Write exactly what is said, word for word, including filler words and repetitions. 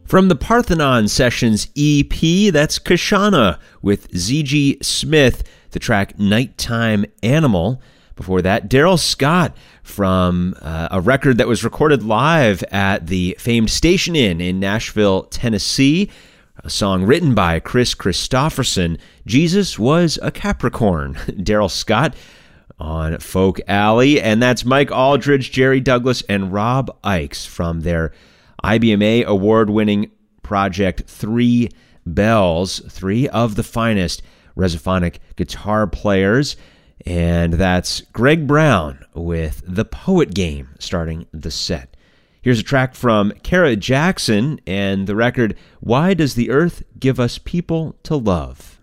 From the Parthenon Sessions E P, that's Kashana with Z G Smith, the track Nighttime Animal. Before that, Daryl Scott from uh, a record that was recorded live at the famed Station Inn in Nashville, Tennessee. A song written by Chris Christopherson, Jesus Was a Capricorn. Daryl Scott on Folk Alley. And that's Mike Aldridge, Jerry Douglas, and Rob Ikes from their I B M A award-winning project Three Bells, three of the finest Resophonic guitar players. And that's Greg Brown with The Poet Game starting the set. Here's a track from Kara Jackson and the record Why Does the Earth Give Us People to Love?